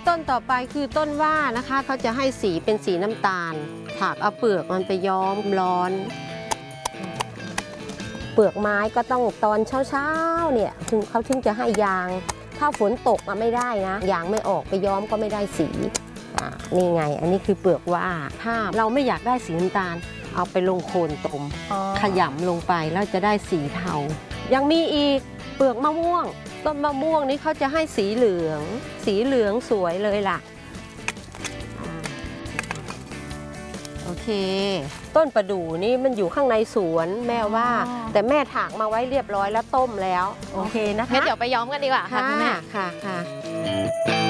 ต้นต่อไปคือต้นว่านะคะเขาจะให้สีเป็นสีน้ำตาลถากเอาเปลือกมันไปย้อมร้อนเปลือกไม้ก็ต้องตอนเช้าๆเนี่ยเขาถึงจะให้ยางถ้าฝนตกมาไม่ได้นะยางไม่ออกไปย้อมก็ไม่ได้สีนี่ไงอันนี้คือเปลือกว่าถ้าเราไม่อยากได้สีน้ำตาลเอาไปลงโคลนตมขยำลงไปแล้วจะได้สีเทายังมีอีกเปลือกมะม่วงต้นมะม่วงนี้เขาจะให้สีเหลืองสวยเลยล่ะโอเคต้นประดู่นี่มันอยู่ข้างในสวนแม่ว่าแต่แม่ถากมาไว้เรียบร้อยแล้วต้มแล้วโอเคนะคะงั้นเดี๋ยวไปย้อมกันดีกว่าค่ะคุณแม่ค่ะ